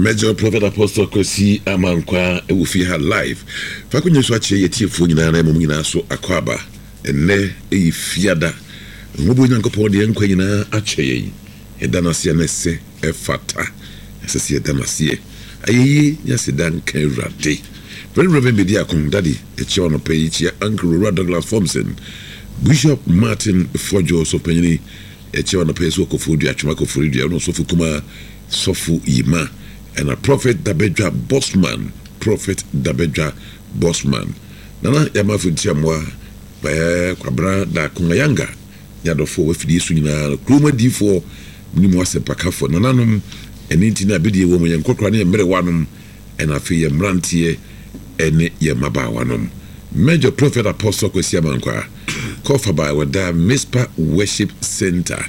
Major Prophet Apostle Kwesi Amankwa ewufi ha live. Fakunye so ache yetiefo nyina na mum nyina so akwaba. Enne fiada. Ngobo nyankopon de enkwa nyina ache yi. Edanase na se efata. Esese edanase. Ayi nyasedan kan rade. Very Reverend Media Kum Daddy eche ono page Uncle Rod Douglas Thompson. Bishop Martin Fojo so penyi eche ono page so kofodu atwuma kofodu no so fukuma sofu yima. And a Prophet Dabedra Bossman. Nana Yamafu Tiamwa by Quabra da Kungayanga. Yadofo with the Sunina, Kruma D4, Nimwase Pakafo, Nananum, and Intina Bidi woman and Cochrane and Merewanum, and a fee Mrantie and Yamabawanum. Major Prophet Apostle Kwesiamankwa, Kofa by Wada Mispa Worship Center.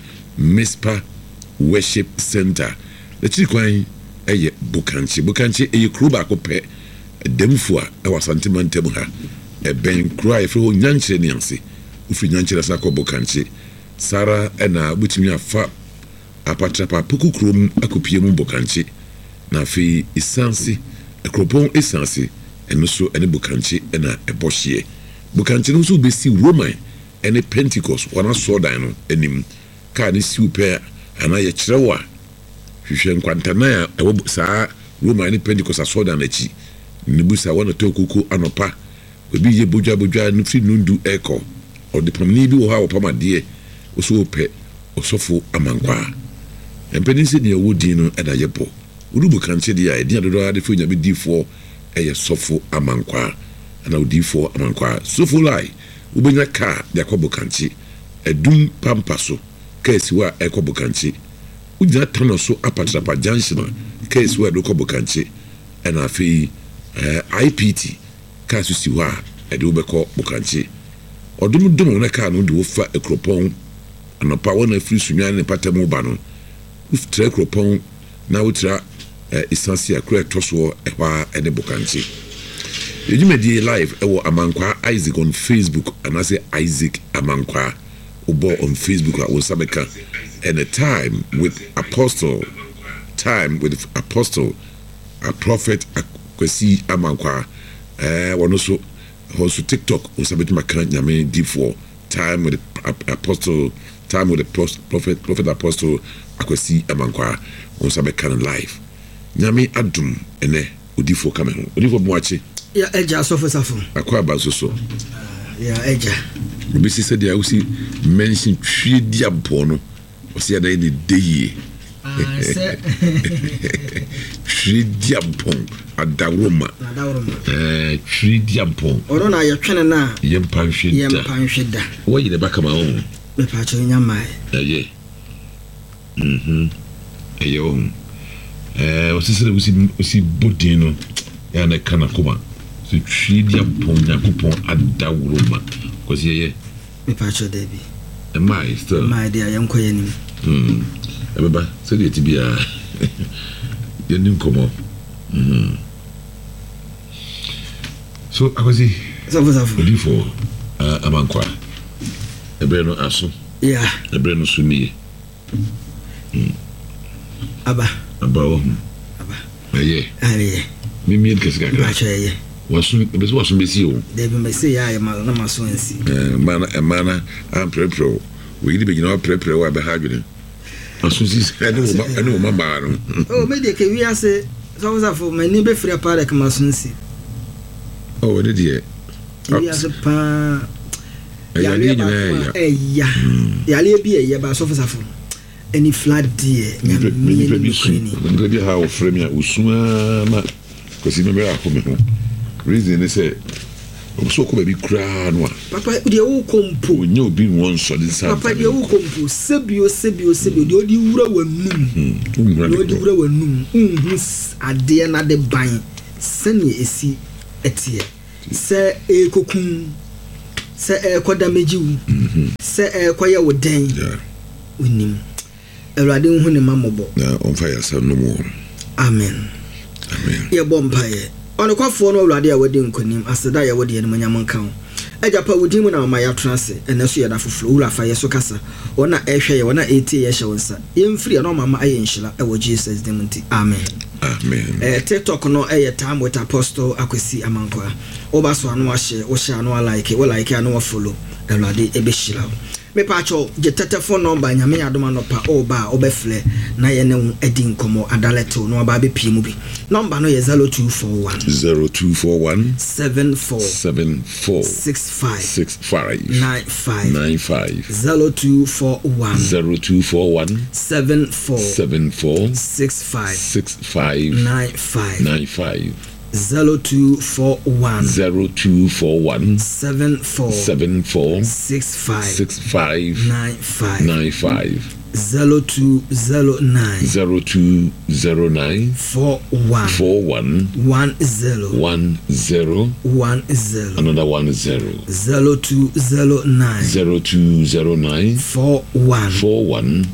The Chiquine. Eye bukanchi eye kruba ko pe demfo a e wasantimantem ha e ben kru a fro nyanchire ne anse ufri nyanchire sa ko bukanchi sara na butimi afa apatrapa puku krum akopie mu bukanchi na fi isansi ekropon isansi eno so ene bukanchi na ebohye bukanchi no so besi roman ene pentecost wana so dan no enim ka ne siu pe ana ye kirewa hwehwe nkwantana ya ewo saa Roma ni Pentecost asoda na chi nibusa wana tokuku anopa obi ye bojwa nufri nundu eko odipomni bi wo ha opama de oso pe osofo Amankwa empenisi de wodi no eda yepo urubu kanche de ya edi adodo ade fo nya bi D4 eye sofo Amankwa ana D4 Amankwa sofo lai ubenya ka de akobo kanche edum pampaso kesiwa ekobo kanche Uja tano so apatrapa junction case where loko bukanche and afi IPT kasu siwa ede obeko bukanche odum na ka no de ofa ekropon anopa wona free sunwa ne patemu ba no uftre ekropon na utra essential correct toso ehwa ene bukanche yimedi live ewo Amankwa Isaac on Facebook and I say Isaac Amankwa Ubo on Facebook at Osabeka and a time with Apostle, a Prophet Kwesi Amankwa. One also TikTok Osabeti Makan Yame D4 time with the Apostle, time with the Prophet Apostle Kwesi Amankwa Osabeka live. Yame Adum ene Udifo Kamen. Udifo Mwachi. Yeah, Eja Sofo. Akwa Bazoso. Yeah, Eja. Bisi said I will see mention 3 diabono. Was the other day. 3 diabon at Daruma. 3 diabon. Or on your channel now. Yam Panshida. Why in the back of my own? The patch in your mind. Yeah. Your own. Was this we see Budino and a Kanakuma. So 3 diabon Yakupon at Daruma. Because ye. Me pacho Debbie. Am I still? My dear, young Koyanim. Everybody said it to be a come so I was ready for Amankwa. A breno aso. Yeah. A breno suni. Abba. Yeah. Mimi Kesaka. Was busy you. They may say I am a swancy. Mana, I'm prepro. We did begin our prepro where behind. I know my bar. Oh, maybe we say, so for my neighbor free apart my swancy. Oh, did you? Yes, a pa. Yeah, be a yabas officer. Any flat dear, maybe how frame ya Usuma, because you remember home. Reason they say, so could be crown one. Papa, the old compo, you being one solid son. Papa, the old compo, Sebio, the old noon, a dear not the buying. Send ye a sea at here. Say a cocoon, say a quadamaju, say a choir with dang. With him. A riding when a mamma now on fire, son no more. Amen. Amen. Your bompire. On a cough for no radio wedding conim as the dia wedding and Manyaman count. Eja pa wudi mu na ma ya transe ene so ye da foforo wura fa ye so kasa wona ehwe ye wona eti ye hye wonsa ye mfiri no mama aye nhira e wo Jesus dem nti amen amen TikTok no time with Apostle Akwesi Amankwa oba so anu ahye wo hye anu like wo like anu follow Elade ebe hira me pacho je telephone number nyame adoma no pa oba obefle na ye ne edi nkomo adaleto no aba be pie mu bi number no ye 0241 74 65 95 0241 74 65 95 0241 74 65 95 0209 41 10 another 10 0209 41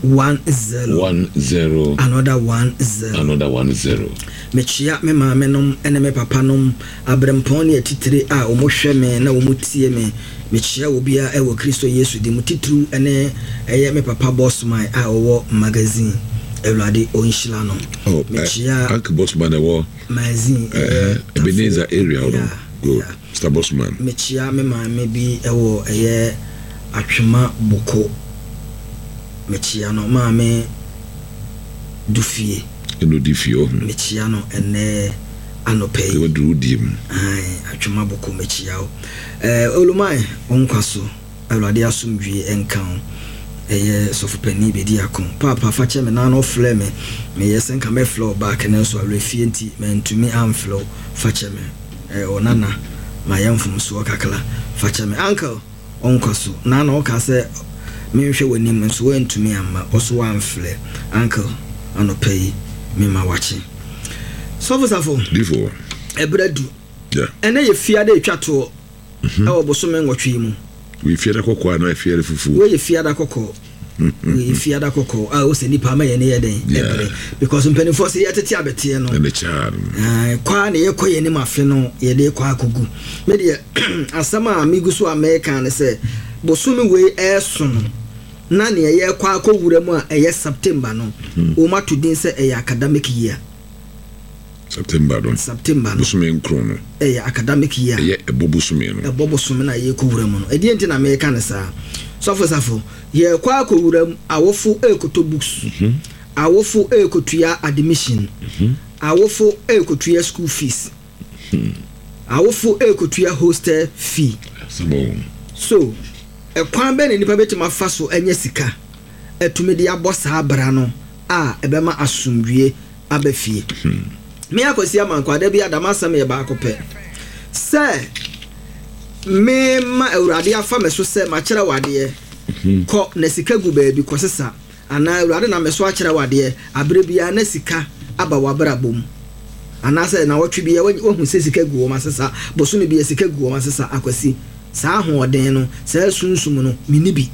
10 another 10 mechia me maame nom ene me papa nom abrempon ne atitire a omohwe me na omutie me mechia obia ewo Kristo Yesu di mutitru ene eye me papa Bossman a owo magazine Elade onhila no mechia Uncle Bossman ewo magazine Ebenezer area no go Mr. Bossman mechia me maame bi ewo eye atwema boko mechia no maame dufie eno difio mechia no ene anope we do dim atwema boko mechia olumai onkwaso Elade asumdwe enkan eye sofopani bedi akon papa fa che me na no fle me yesen ka me flow back na so alefie nti me ntumi am flow fa che me onana ma yamfum so kakala fa che me uncle onkwaso na o ka se me hwe wani me so ntumi amma oso am fle uncle anopai me ma wachi sofosafo before ebradu yeah ene ye fiade etwato ewo bosome nwotwe mu we fiada kokko na fiada fufu we fiada kokko we fiada kokko o se nipa ma ye ne yeden because mpeni for se yetete abete no and the child kwa na ye koye ni mafe no ye de kwa akogu me de asama amigu so American ne se bosome we eso no na ne ye kwa akowura mu a eye September no o ma to din se eye academic year September bosome nkro no academic year ebobosome na ye kowura mu no edi enti na America ne sa sofo ye kwa akowura mu awofu ekoto books awofu ekotua admission awofu ekotua school fees awofu ekotua hostel fee so ekwan be ne nipa betima fa so enya sika etumi de abosa abra no a ebema asumdue abafie me akosi Amankwa da bia damasam ye ba akopɛ sɛ me ma Awurade afa me so sɛ ma kyerɛ wade kɔ na sika gu baabi kɔsesa ana Awurade na me so akyerɛ wade abre bia na sika aba wabra bom ana sɛ na wɔtwe bia wɔhu sɛ sika gu wɔn asesa boso me bia sika gu wɔn asesa akwasi saa hoɔden no saa sunsum no minibi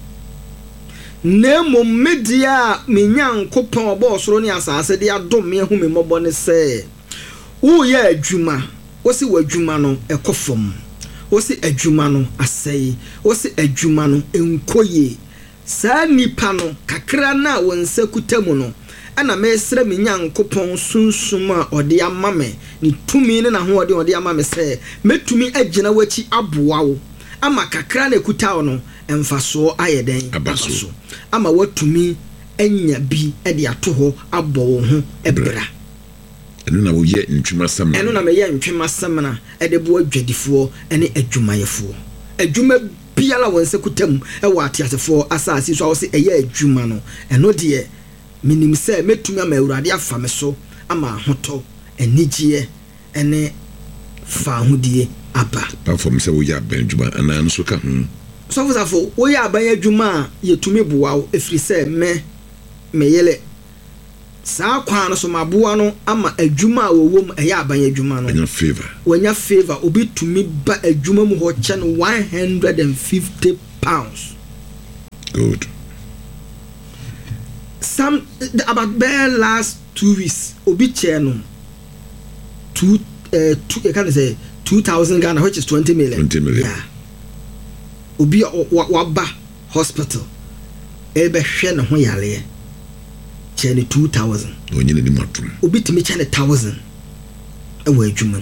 nemo media menyankopɔn ɔbɔɔsoro ne asase de adom me hu me mmɔbɔ ne sɛ wo yɛ adwuma wo si wadwuma no ekofom wo si adwuma no asɛe wo si adwuma no enkoye saa nipa no kakra na wo nsa kutamu no ana mesra me nyankopɔn sunsum a ɔde ama me ne tumi ne na ho ɔde ama me sɛ metumi agina wachi aboa wo ama kakra na ekuta wo no emfaso ayeden abaso ama watumi enya bi e de ato ho abɔ wo ho ebra enu na wo ye ntwema samna enu na me ye ntwema samna e de bo adwadifo ene adwumayefo adwuma biala wonse kutam e wa atiasefo asase so a wo se eye adwuma no eno de minim se metumi ama Awurade afa me so ama hoto enigye ene fa hodie aba platform se wo ya adwuma ana no so ka sofosafo wo ya aban adwuma yetumi boawo efiri se me yele saa kwa no so maboa no ama adwuma wo wom eya aban adwuma no wanya favor obi tumi ba adwuma mu ho kye no 150 pounds good some about bare last 2 weeks obi kye no 2 can say 2000 Ghana which is 20 million yeah obi waba hospital ebehwe ne ho yare kyene 2000 onye ne matum obi timi kyene 1000 ewa adwuma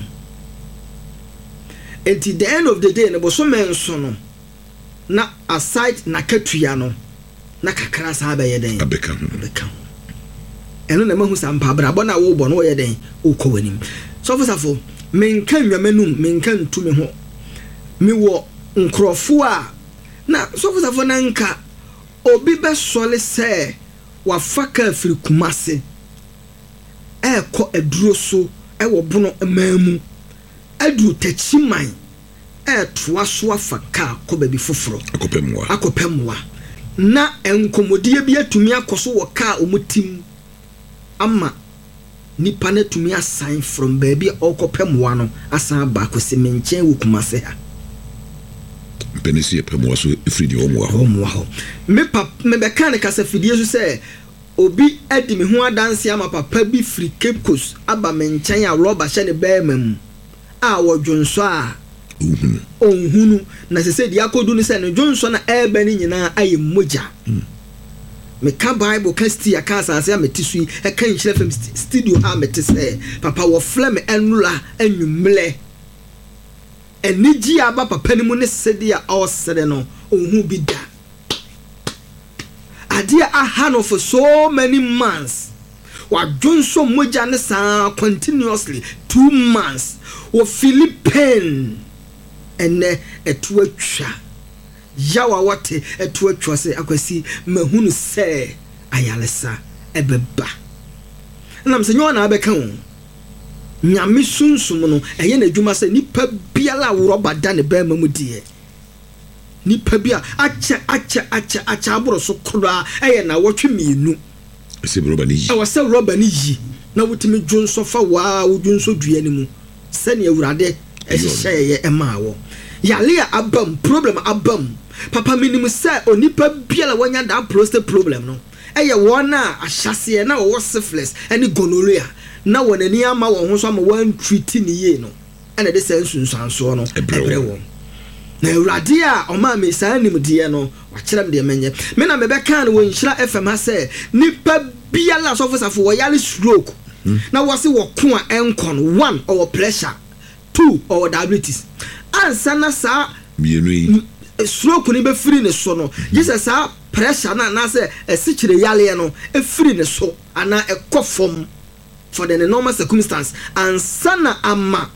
until the end of the day ne boso menso no na aside na katua no na kakra sa ba ye den abeka eno na mahu sampa bra bona wo bo no ye den ukọ wanim so for menka nwamanum menka ntumi ho mi wo nkrofo a na so for na nka obi be sole se wa faka afiri kumase ekọ aduro so ewo bono emamu adu tachiman toa so afaka kọ ba bi foforo akopemwa na enkomodie bi atumi akoso wo ka omutim ama nipa na tumi asan from baby okopemwa no asan ba kwese menchen wo kumase ha penisi epemwa so efridi omwa ho me be kan ka sa fidie so se obi adi me ho adanse ama papa bi free Cape Coast aba menchen a roba hye ne ba mam a wodwonso a onhunu na sese dia kodu ni se no dwonso na ebe ni nyina aye moja me ka bible ka stia ka asase a metisu e ka nkyere fam studio a metise papa wo flame enula anwumle eniji aba papa ni mu ne sede a osere no onhu bi da adia aha no for so many months wa dwonso moja ne sa continuously 2 months wo Philippine ene etu atwa yawa wate etu atwa se akwasi mahunu se ayalesa ebeba nam se nyo na abeka ho nyame sunsum no eye na adwuma se nipa biala woroba da ne ba mamu die nipa bia acha aboro so kura eye na wotwe mienu se roba ni yi awase roba ni yi na wotimi dwonso fa wa wodwonso dua ni mu se ne awurade ehye emawo yale abam problem abam papa minimum say onipa biala wanya da prostate problem no eye wona ahyase na wo syphilis any gonorrhea na wonani ama wo ho so ama wan treat ni ye no ene de say nsunsanso no ebrewo na awurade a oma me saa nimde no wa kyerem de menye me na mebe kan wo nhyira FM ha say nipa biala so fosafo wo yale stroke na wo se wo ko a enkon 1 or pressure 2 or diabetes ansana sa mienu stroke ni be free ne so no Jesus sa pressure na say esikyire yale no e free ne so ana ekofom for the normal circumstance ansana ama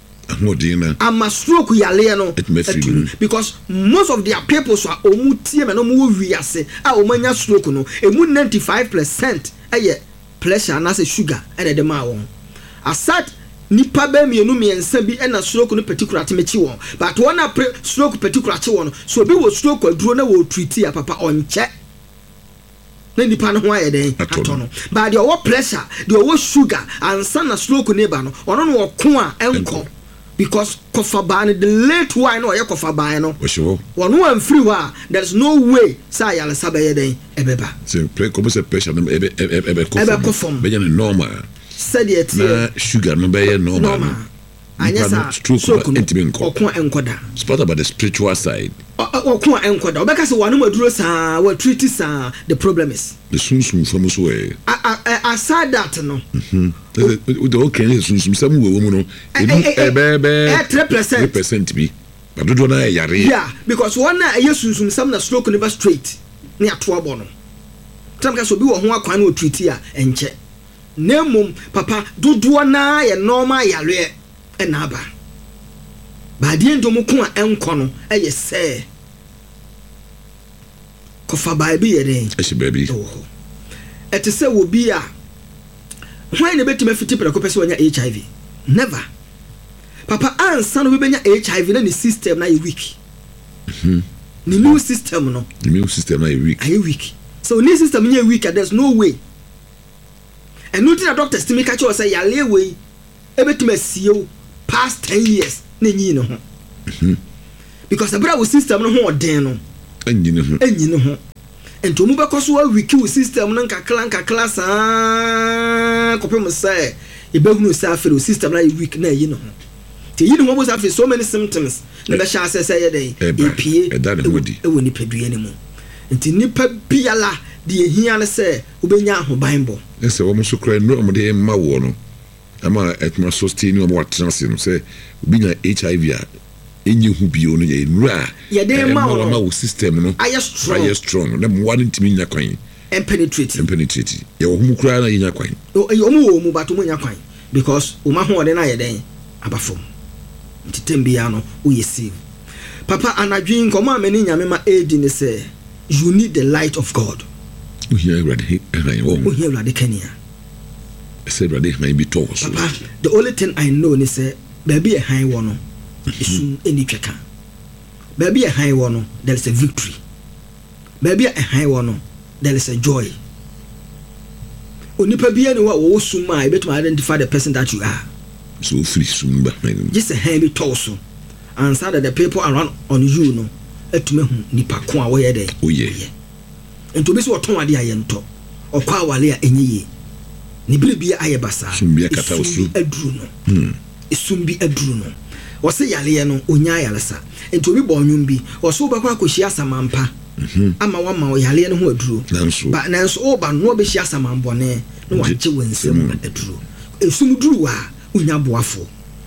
stroke yale no because most of their people so omutie me no mo wiase a omanya stroke no emu 95% eye pressure na say sugar e de ma won aside nipa ba mienu miensa bi na stroke no particular temechi won but one na stroke particular che won so bi wo stroke aduro na wo treat ya papa onche na nipa no ho ayeden atono but the over pressure the over sugar and sana stroke neighbor no ono no ko a enko because kofa ba the late wine no ye kofa ba no ono am free wa there's no way say yale sabayeden ebeba so pressure no ebe kofom be normal said it na sugar no be normal anyasa stroke okon enkoda sport about the spiritual side okon enkoda obeka se wanu maduro sa wa treat sa the problem is the sunsum from so aside that no the okay sunsum sam wo mu no ebe 3% bi but do na yare yeah because one na sunsum sam na stroke never straight na ato abo no tamka so bi wo ho akwan na o treat a enche nemum papa dodo na ye normal yare na aba ba die ndomo ko a enko no eye se kofa bible ye den e baby et se wo bi a hwan ne betima fiti pere ko pese wonya HIV never papa ansa no be benya HIV na ni system na ye weak ni new system no the new system na ye weak so ni system nye weak there's no way and nothing a doctor still make a choice say yale way ebetima siyo past 10 years na nyi no ho because the brother system no ho odin no enyi no ho ento mu bekoso wa wiki system no nkakla saa kopem say e behunu say afero system na weak na yi no ho te yi no mo sa so many symptoms na be sha say dey epie ewo nipa dua ne mu nti nipa biala de ehia ne say obenya ahoban bo ese wo mo so kra no mo de ma wo no ama etma sustain no mo atranse no say obenya HIV a enyi hu bio no ye nura ye de ma wo system no aye strong na mo wan ntimi nya kwan penetrate ye wo mu kra na nya kwan o mu bato mo nya kwan because o ma ho de na ye den abafom ntitembia no o ye save papa anadwin komo ameni nyame ma edi ne say you need the light of God. O here ready Kenya. I said ready may be told. Papa, the only thing I know is say baby a high one is any checker. Baby a high one, there is a victory. Baby a high one, there is a joy. Onipa bia no wo suma I bet to identify the person that you are. So free soon just a hand be torso. And so that the people around on you no etume hu nipa ko a wo ye dey. Oh yeah. Ento bi so oton ade ayento. Okwa awale a enye ni bibia ayebasa. Sumbi akata osu. Aduru no. Esumbi aduru no. Wo se yale no onya yalesa. Ento bi bo onwum bi. Wo so ba kwa kohia samampa. Ama wa ma yale no ho aduru. Ba nanso o ba no be hia samambone no waje wonsem aduru. Esum duru a onya boafo.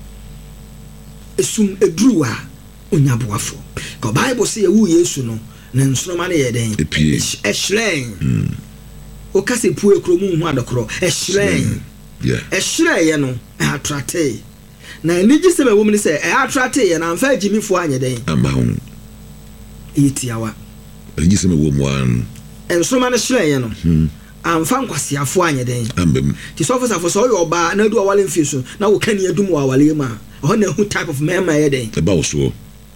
Esum eduru a onya boafo. Ko Bible say wu Yesu no na nsroma ne ye den ehlen o kase pu ekromu hu adokro ehlen ye no atrate na niji se mewom ni se atrate ye na amfa gimifo anye den amahun itiawa niji se mewom wan ensroma ne hlen ye no amfa nkwasiafo anye den ambem ti sofisa fo so yo oba na du awale mfiso na wo kani adum wa awale ma ho na hu type of man ma ye den e ba so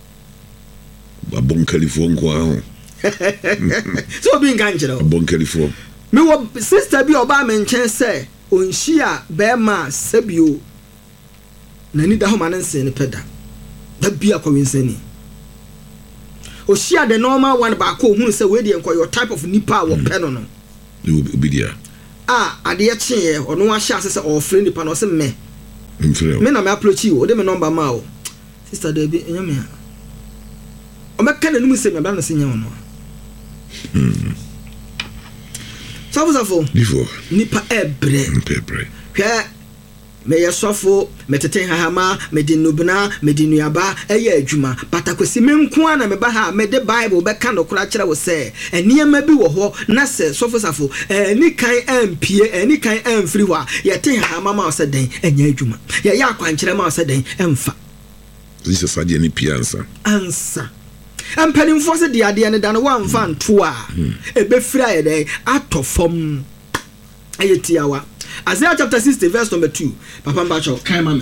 Bon California ho so bi nka nkyere Bon California me wo sister bi oba me nchen say onhia be ma sabio na ni da ho ma nse ne peda da bi akọwinsani o shia the normal one ba ko hu say we dey enko your type of nipa wo pe no obidia ade ye chie ono wa hia say o friend nipa no say me na me approach you o de me number ma o sister da bi enyame o me kan num se me ba na se nya wono Safo before nipa ebre hwe me yesofo metete hahama me di nubna me di nuaba eye adwuma patakwesi me nko na me ba ha me de Bible be kan dokora kire wo se eniema bi wo ho na se safo ni kan ampie eni kan amfiri wa yete hahama ma o se den enya adwuma ye ya kwankire ma o se den emfa this is sadie ni piansa ansa ampanim fo se de ade ne da no wa mfa nto a ebe fira ye den atofom ayetiawa Isaiah chapter 60 verse number 2 Papa Mbacho kai mame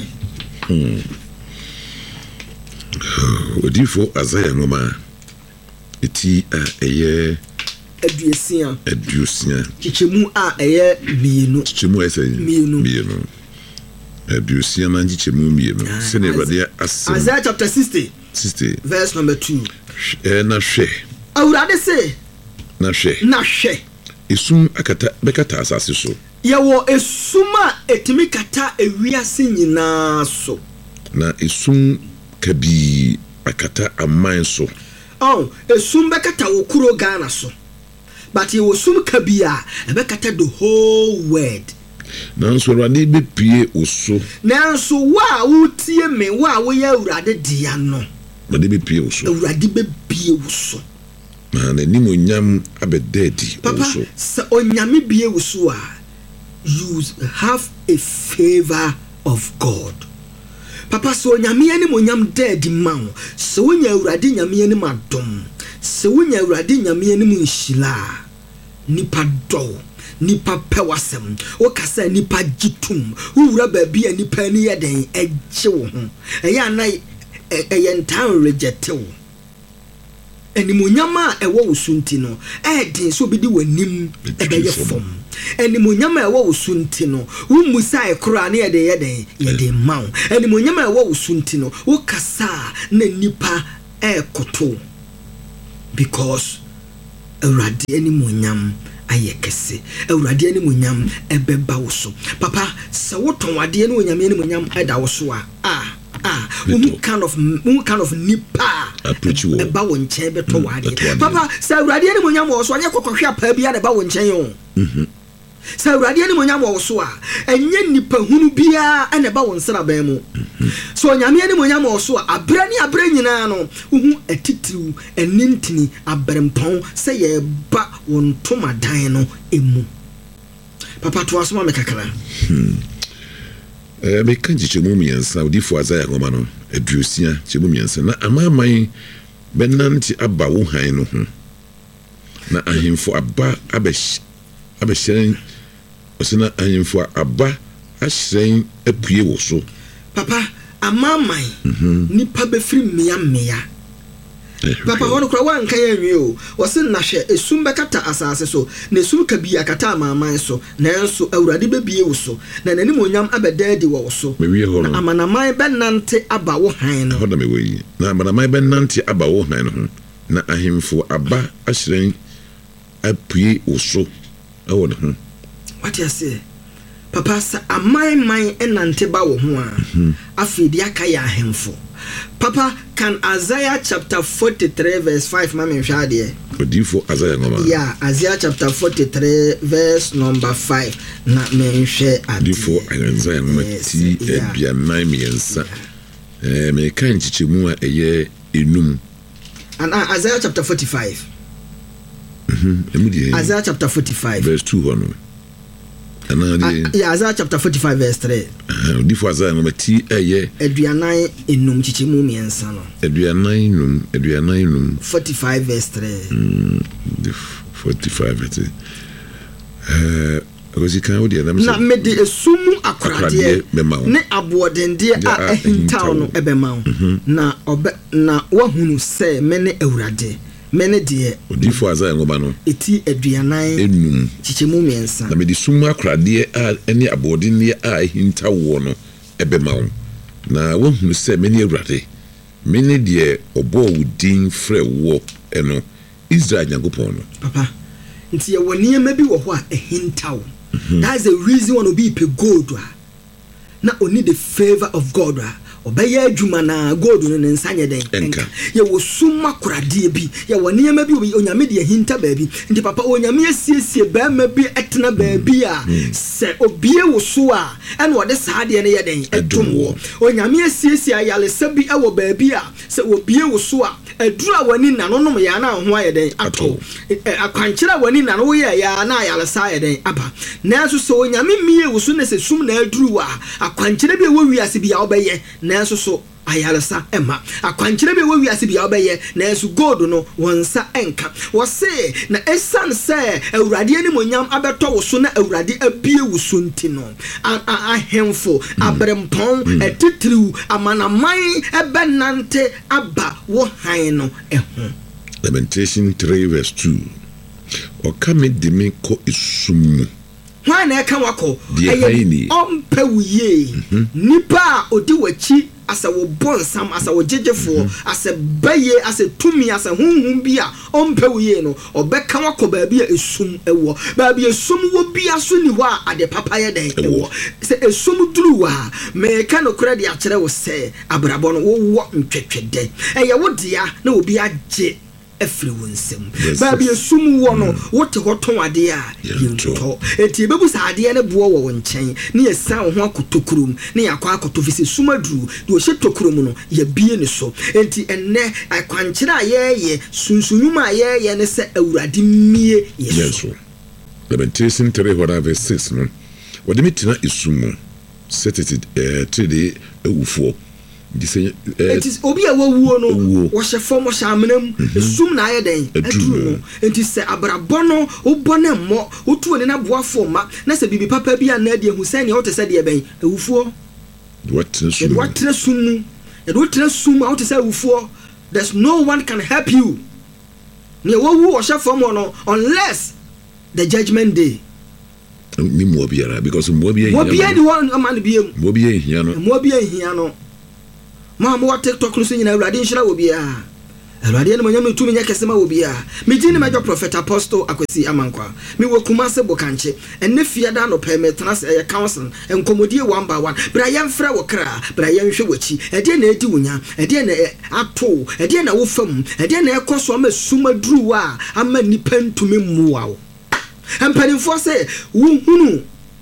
odifo Isaiah ngoma eti eye aduosia chichemu eye mienu chichemu ese mienu aduosia na chichemu mienu se ne radia asem Isaiah chapter 60 verse number 2 na hwe awurade se na hwe esum akata bekata asase so yawo esuma etimi kata ewiase nyina so na esum kabi akata aman so esum bekata wokuro Ghana so but yawo sum kabi a bekata the whole world nanso urade bepie oso nanso wa wutie me wa wo ya urade dia no urade bepie oso urade bepie oso na ni monyam abededi papa se onyame bie oso a you have a favor of God. Papa so nyame ani monyam dead man. So wonya urade nyame ani madom. So wonya urade nyame ani munhila. Nipa do, nipa pewasem. O kasa nipa gitum. Wura baabi nipa ani yeden egye wo ho. Eya na eyentan reject wo. Eni monyama ewo wosunti no. Edin so bi di wanim ebeye fom. Eni monyama ewo wosunti no wumusa ekura na yede mawo eni monyama ewo wosunti no wo kasa na nipa ekoto because awurade eni monyam ayekese awurade eni monyam ebeba wo so papa se woton wade eni monyam eda wo so a who kind of nipa approach you eba wo nkyɛn bɛtɔ wade papa sɛ awurade ne monyam wɔ so anya kɔkɔhwɛ apa bia na ba wo nkyɛn o sɛ awurade ne monyam wɔ so a ɛnyɛ nipa hunu bia ɛna ba wo nsra ban mu so onyame ne monyam wɔ so a abra ne abra nyinaa no wohu atitiriw ɛnintini abrempɔn sɛ yɛba wo ntomadan no emu papa to asoma me kakra meka nkyɛmu mmiɛnsa odifo Asaia ngoma no aduosia kyɛmu mmiɛnsa na amaman bɛnante aba wo han no ho na ahemfo aba abɛhyɛn ɔsena ahemfo aba ahyɛn apue wo so papa amaman nipa bɛfiri mmea papa hono kura wanka ya nwie o wose na hwɛ esum bɛkata asase so na esum ka bi akata amaman so na enso awurade bebie wo so na nanim onyam abɛdaadi wo so na amanaman bɛnante aba wo han no hoda me wei na amanaman bɛnante aba wo han no ho na ahemfo aba ahyerɛn apue wo so ɛwɔ ne ho what you say papa sa aman enante ba wo ho a afidi aka ya ahemfo papa can Isaiah chapter 43 verse 5 mama hwa de odifo Isaiah ngoma yeah Isaiah chapter 43 verse number 5 na menhwe odifo Isaiah ngoma ti ebia nine miensa me kan chichemu a eye enum and Isaiah chapter 45 Isaiah chapter 45 verse 2 hono yeah, Isaiah chapter 45 verse 3. Odifo Isaiah ngoma ti eye aduanan enum chichemu miensa no. Aduanan enum 45 verse 3. 45 verse. Because kan odi adam na mede esumu akorade ne aboodende a ehintaw no ebema na wahunu se mene awurade mene de odifo Isaiah ngoma no eti aduanan enum chichemu miensa na mede sumu akorade a ene aboodende a ehintaw no ebema na wahunu se mene awurade mene de obo wudin frɛ wo eno Israel Nyankopɔn no papa nti ye woni ma bi wo ho a ehintaw. That's the reason one will be pe gold na only the favor of God obeye adwuma na gold no nsanye den enka ye wo suma korade bi ye woni ma bi onyame de hinta baabi nti papa onyame asiesie ba ma bi etena baabi a se obie wo so a ene wode saade ne ye den edum wo onyame asiesie ayalesa bi ewo baabi a se obie wo so a adura wani na no nom ya na ho aye den ato akwankyera wani na no wo ye ya na ayalesa aye den aba na so so onyame mie wo so ne se sum na aduru a akwankyera bi wo wiase bi ya obeye na so ayalesa ema akwankyere be wo wiase bia obeye na esu gold no wonsa enka wo se na esan se awurade ani monyam abeto wo so na awurade abie wo so ntino ahemfo abrempon etitiriw amanaman ebenante aba wo han no eho. Lamentation 3 verse 2 o kame de me ko esum hwan na eka wako ompe wuye nipa odi wachi asa wo bonsam asa wo jejefo asa baye asa tumi asa hunhun bia ompe wuye no obeka wako baabi a esum ewo baabi esum wo bia so ni ho a ade papa ye den ewo se esum duru wa me ka no kura de a kire wo se abrabo no wo ntwetwede eye wo dia na obi agye efri wonsem baabi esum wo no wote hoton ade a yento enti bebu sa ade ne bo wo nkyɛn ne yesa ho akotokurum ne yakwa akotofise sumaduru de o hyetokurum no ya bie ne so enti enne akwankyera ayeye sunsunyuma ayeye ne se awurade mie yeso. Lamentation 3 verse 6 no wode mitina esum set it today ewufo it is obi a wawuo no wo hye fom wo hyamanam esum na aye den aduru no enti se abrabɔ no wo bɔne mmɔ wo tuo ne na boafo ma na se bibi papa bi an ade hu se ne wo te se de ben ewufuo what sum a wo te se ewufuo. There's no one can help you ne wawu wo hye fom no unless the judgment day ni mo biara because mo bia ni one man biem mo bia hia no ma mo TikTok no so nyina awurade nhira wo bia Elwade no manyam tumi nya kese ma obi a me gini major prophet apostle Akwesi Amankwa me wo Kumase Bokanche enne fiada no pe me tena se council enkomodie 1 by 1 bra yemfra wo kra bra yenhwe wachi ede na edi wunya ede na ato ede na wo fam ede na ekoso ma suma duru a ama nipa ntumi mmuwa wo empanimfo se wo hunu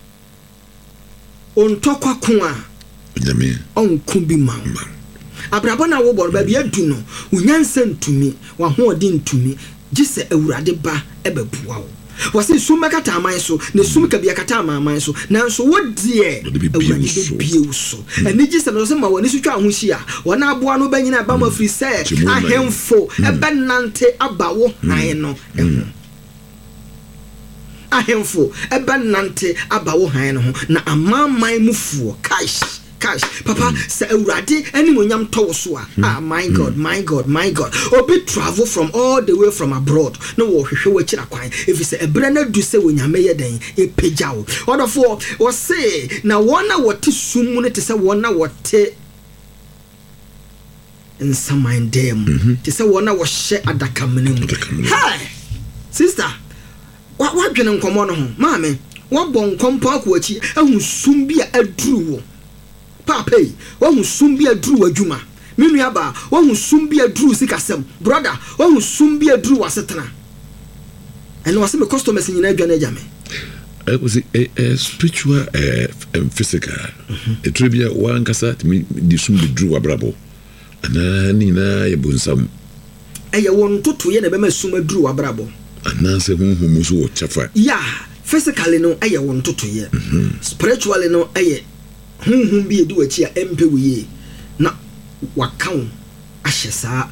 ontokwa ko a nyame onku bi ma abrabo na wo bor ba bia du no unyansa ntumi wa hoodi ntumi gise awurade ba ebebuwa wo wase suma kata aman so ne sum ka bia kata aman so nanso wodie awurade bie so eni gise no se ma woni sutwa ho hia wona aboa no banyina ba ma firi se ahemfo ebenante abawo han no ahemfo ebenante abawo han no na amaman mufuo cash papa sa awurade animonyam towo so a my god obi travel from all the way from abroad no wo hwehwe wachira kwan if say ebra na du se wonyame yeden epejawo odofo wo say na wona wote sumu ne te se wona wote nsaman dem te se wona wo hye adakamene hey sister wa dwene nkomo no ho maame wo bon kompo akwachi ehun sum bi aduru wo papa wo sum bi aduru adwuma minu aba wo sum bi aduru sikasem brother wo sum bi aduru wasetena and was me customers nyina adwa na jame it was a spiritual and physical tribia one kasa di sum bi aduru abrabo ana ni na ye bonsam eye won toto ye na be ma sum aduru abrabo ana se hunhu so wo chafa physically no eye won toto ye spiritually no eye hunhun bi edu achi a empe wiye na wakaw ahyesa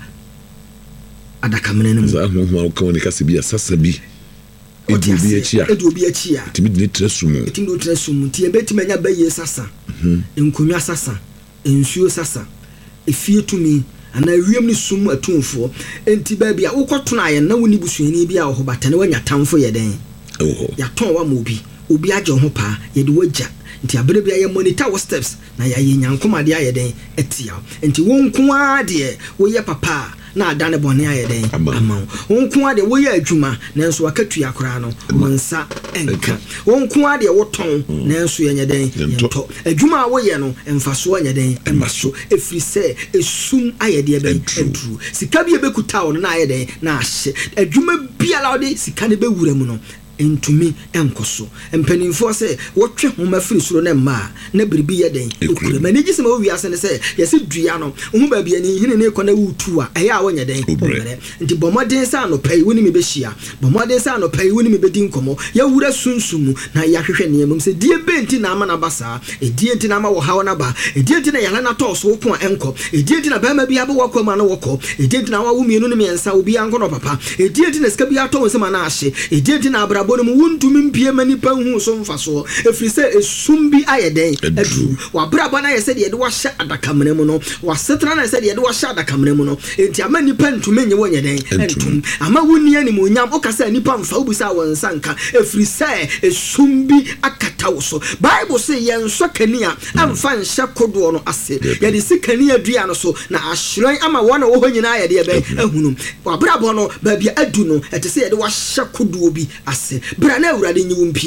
adakamene no za hunhun wakaw ne kase bi asasa bi edu bi achi a timi de trasumu ti ebeti manya baye sasa enkonwa sasa ensuo sasa efie tumi ana wiem ni sum atumfo enti ba bia wokotona ye na woni busuani bi a ho batane wanya tamfo ye den ya ton wa mo obi agye ho pa ye de wagya nti abere bia ye monitor wo steps na ya ye nyankoma de ayeden etia nti wonko ade wo ye papa na adane bone ayeden ama wonko ade wo ye adwuma nanso akatua kora no wonsa enka wonko ade wo ton nanso ye nyeden yento adwuma wo ye no emfaso anyeden emaso efri se esum ayede be entru sika bia bekuta wo na ayeden na ahye adwuma bia la ode sika ne be wura mu no entumi enkoso empanimfo se wotwe homa firi suro na ma na biribi ye den okure mani gisema wo wiase ne se yesi dua no hu ba bia ni hine ne kona wutu a eya wonya den omere nti bomoden sa no pai woni me behia bomoden sa no pai woni me bedi nkomo ya wura sunsumu na ya hwehwe ne yemum se die benti na ama na basa edie enti na ama wo hawo na ba edie enti na yala na to so ko enko edie enti na ba ma bia bo wakọ ma na wokọ edie enti na wa wo mienu ne mensa obi anko no papa edie enti na ska bia to won se ma na ahye edie enti na abon mu wundumi mpie mani pa hu so mfaso efri se esumbi ayeden adu wa brabo na yese de wahye adakamene mu no wasetra na yese de wahye adakamene mu no enti ama nipa ntumi nye wonyeden entum ama wuni ani mu nyam okasa nipa mfa obusa wonsanka efri se esumbi akatawo so bible se yenso kania amfa nhye kodo no ase ye de sikania dua no so na ahyeran ama wona wo honyina ayede be ehunu wa brabo no ba bia adu no etese ye de wahye kodo bi ase brana awurade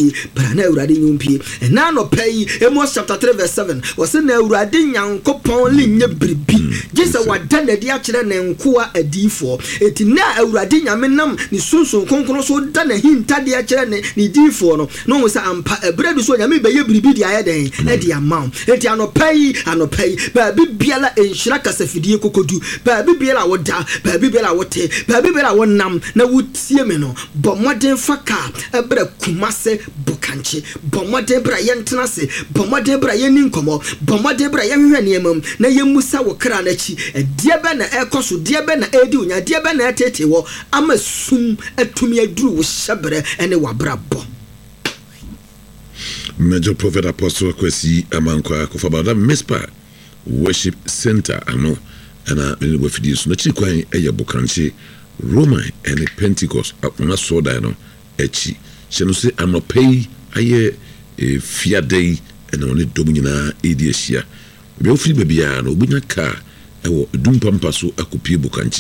nyumpi na no pay Amos chapter 3 verse 7 wase na awurade nyankopon linye bribi gisa wada na dia kire na nkoa adifo eti na awurade nyamenam ni sunsun konkon so da na hinta dia kire ni difo no wo sa ampa ebradu so nyame be ye bribi dia ayeden e dia maw eti anopay ba bibiala enhira kasafidie kokodu ba bibiala woda ba bibiala wote ba bibiala wonam na wutie me no bomoden faka ebra kumase bukanche bomoden bra yentena se bomoden bra yeni nkomo bomoden bra yehwe niemam na yemusa wo kra na chi die be na ekoso die be na edi unya die be na etete wo amasum atumi aduru wo hyebre ene wabrabo. Major Prophet Apostle Akwesi Amankwa kofabada Mespa Worship Center ano ana we fidi so na chi kwan eye bukanche Roman and Pentecost apona soda no echi cheno se anopei aye fiadei ena one domunyina edi ahia be ofiri bebia na obunya ka ewo dumpampaso akopie bukanche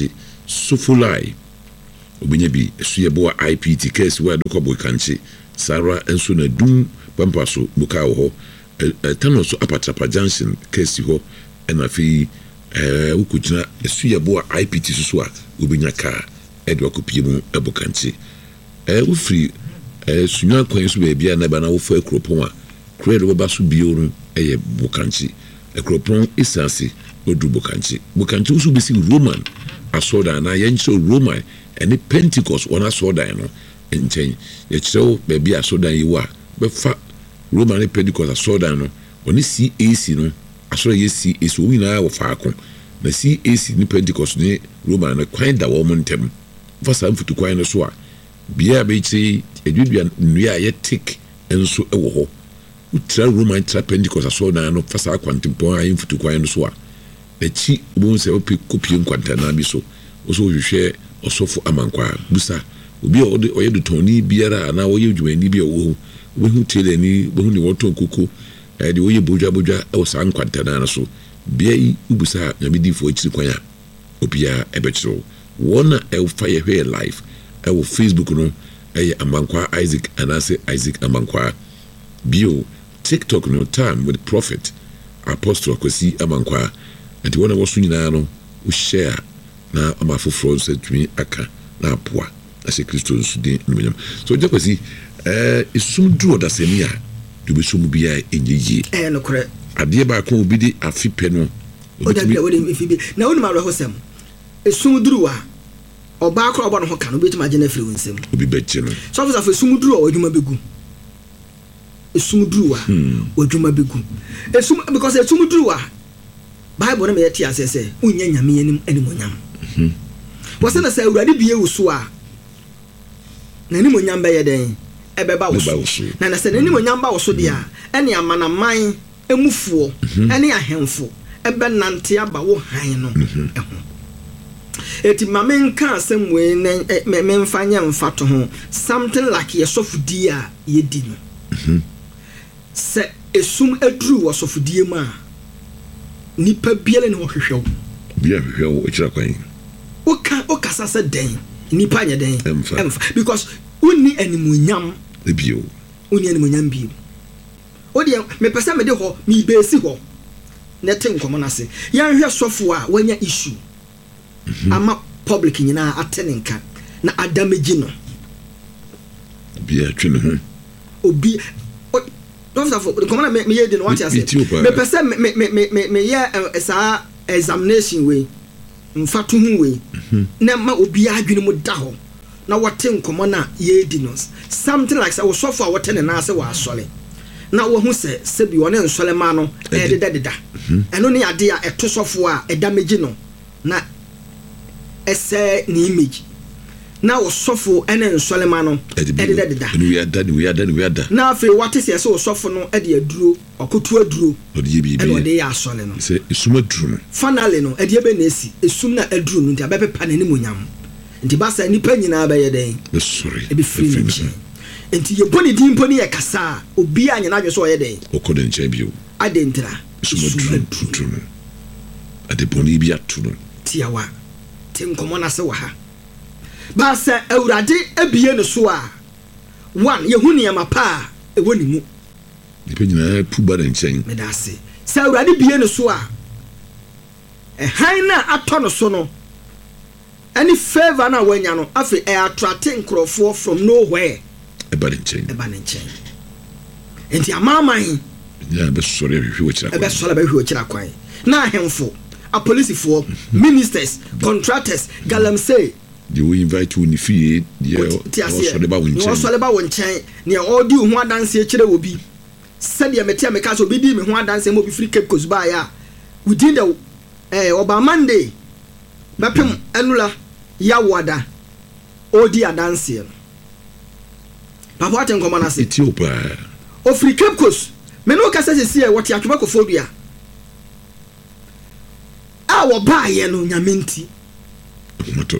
Sofulai obinya bi esu ye bo IPT case wa do ko boy kanche Sara enso na dum pampa so buka ho tano so Apatrapa Junction case ho na fi ukujina esu ye bo IPT so a obinya ka edwa kopie mu ebukanche ufri sunya kwan so be bia na ba na wo fa ekropon a kredo ba so bio no eye bukanche ekropon isase odu bukanche usu bisi Roman asoda na yencho Roman any Pentecost one asoda no enchen ye kyerɛw ba bia asoda yi wa be fa Roman Pentecost asoda no oni CAC no asoda ye CAC wo nyina wo faako na CAC ni Pentecost ni Roman na kwan da wo montem fa sam futu kwan no so a bia be kyi edwedua nnua ye tik enso ewo ho utra Roman tra Pentecost asoda no fa sa kwantempon ayi futu kwan no so a echi bo se opi kopie nkwantana bi so oso hwehwe osofo amankwa busa obi oye do toni biara na oye dwumani bi owo hu tele ni bo hu ni woton koko de oye bojwa e osa nkwantana na so bia yi ubusa na bi difo echi kwan a obia ebechiro wona e fa ye hwe live e wo Facebook no e amankwa Isaac anase Isaac amankwa bio TikTok no time with prophet apostle Kwesi amankwa nti wona wo so nyina no wo share na amafoforo so tumi aka na apoa na se Kristo nso din nunyam so Kwesi isum duro da semia do be sum bia enyeyi no kore ade ba ko obi di afipe no o da bia wo de ifibi na wonu ma rehosem isum duro wa oba akro obo no ho ka no betima je na firi wonsem obi beche no so for isum duro wa adwuma begu isum duro wa adwuma begu isum because isum duro wa Bible na me yeti asese unya nyame anim animonyam wose na sa awurade bie wo so a na animonyam be yeden ebeba wo so na sa animonyam ba wo so dia ene amanaman emufuo ene ahemfo ebe nante aba wo han no eho eti mamenka asem we me mfanya mfato ho something like yesofudi a yedi no se esum aduru wo sofudie ma nipa biele ne wohwehwew bia hwehwew ekira kwan oka sasa den nipa nya den emfa because uni animunyam bio uni animunyam bio odi me pesa me de ho mi besi ho nete nkomo na se yan hwe sofo a wanya issue ama public nyina atenenka na adamage no bia twene ho obi don't for come on me ye dey no what you say me pesa me ye sa examination we mfatu hu we na ma obi adwene mu da ho na wote nkomo na ye di no something like say wo sofo a wote ne na se wa asole na wo hu se bi wona nsole ma no e deda eno ne ade a eto sofo a edamage no na ese ni image na wo sofo ene nsole ma no ededa we are na afi wate se wo sofo no ede aduro okotu aduro ode ye bibi ene ode ya asole no se esum aduro no finally no ede be na esi esum na aduro no nti abepepa na nimonyam nti ba sa nipa nyina ba ye den sorry e be free nti ye boni dimpo ni ye kasa obi anya na adweso ye den okodo nche bio adentra esum aduro no ade boni bi atu no tiawa tenkomo na se wa ha ba sa awurade abie no so a one ye hu niam pa e woni mu nipa nyina pu ba den chen me da se sa awurade bie no so a han na ato no so no any favor na wanya no afi e attract nkrofo from nowhere e ba den chen enti amaman ya be sori hwe chira kwan e be sori be hwe chira kwan na ahemfo a police for ministers contractors galamsey they will invite you in fee also the ba wonchen ne odi hu adanse kire obi said metia meka so obi di me hu adanse mo bi free Cape Coast ba ya within the oba Monday bapem anula ya wada odi adanse papa aten komo na se Ethiopia o free Cape Coast me no ka se se e woti atweba ko fobia a wo ba ye no nyamenti moto